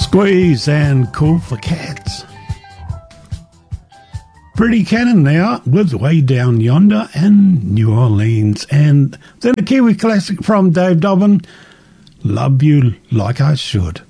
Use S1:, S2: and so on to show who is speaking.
S1: Squeeze and Cool for Cats. Pretty Cannon now with Way Down Yonder and New Orleans. And then a Kiwi classic from Dave Dobbin, Love You Like I Should.